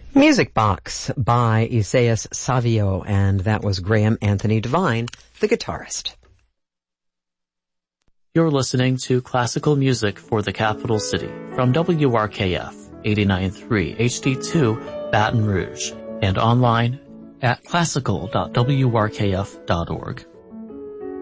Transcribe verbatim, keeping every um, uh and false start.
Music Box by Isaias Savio, and that was Graham Anthony Devine, the guitarist. You're listening to classical music for the capital city from W R K F eighty-nine point three H D two Baton Rouge and online at classical dot w r k f dot org.